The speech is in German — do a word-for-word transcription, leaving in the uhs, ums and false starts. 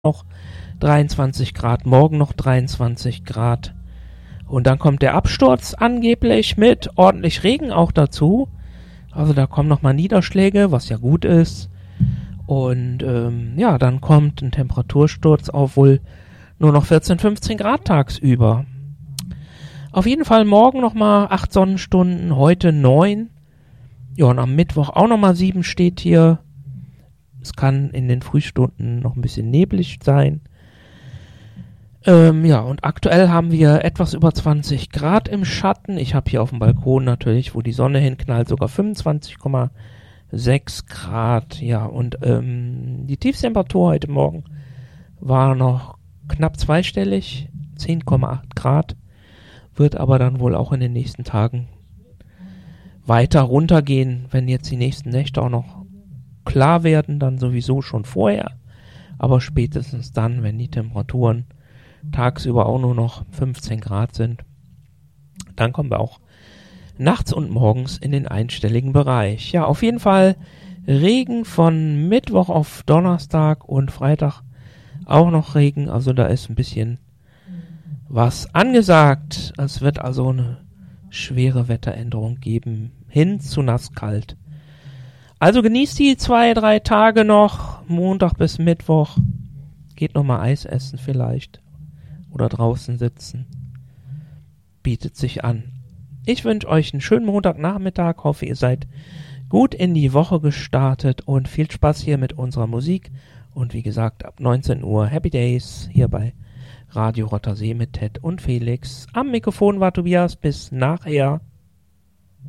noch dreiundzwanzig Grad, morgen noch dreiundzwanzig Grad. Und dann kommt der Absturz angeblich mit ordentlich Regen auch dazu. Also da kommen nochmal Niederschläge, was ja gut ist. Und ähm, ja, dann kommt ein Temperatursturz auf wohl nur noch vierzehn, fünfzehn Grad tagsüber. Auf jeden Fall morgen nochmal acht Sonnenstunden, heute neun. Ja, und am Mittwoch auch nochmal sieben steht hier. Es kann in den Frühstunden noch ein bisschen neblig sein. Ähm, ja, und aktuell haben wir etwas über zwanzig Grad im Schatten. Ich habe hier auf dem Balkon natürlich, wo die Sonne hinknallt, sogar fünfundzwanzig Komma sechs Grad. Ja, und ähm, die Tiefstemperatur heute Morgen war noch knapp zweistellig, zehn Komma acht Grad. Wird aber dann wohl auch in den nächsten Tagen weiter runtergehen, wenn jetzt die nächsten Nächte auch noch klar werden, dann sowieso schon vorher. Aber spätestens dann, wenn die Temperaturen tagsüber auch nur noch fünfzehn Grad sind, dann kommen wir auch nachts und morgens in den einstelligen Bereich. Ja, auf jeden Fall Regen von Mittwoch auf Donnerstag und Freitag auch noch Regen. Also da ist ein bisschen was angesagt. Es wird also eine schwere Wetteränderung geben, hin zu nasskalt. Also genießt die zwei, drei Tage noch, Montag bis Mittwoch. Geht nochmal Eis essen vielleicht. Oder draußen sitzen. Bietet sich an. Ich wünsche euch einen schönen Montagnachmittag. Hoffe, ihr seid gut in die Woche gestartet. Und viel Spaß hier mit unserer Musik. Und wie gesagt, ab neunzehn Uhr Happy Days hier bei Radio Rotter See mit Ted und Felix. Am Mikrofon war Tobias. Bis nachher.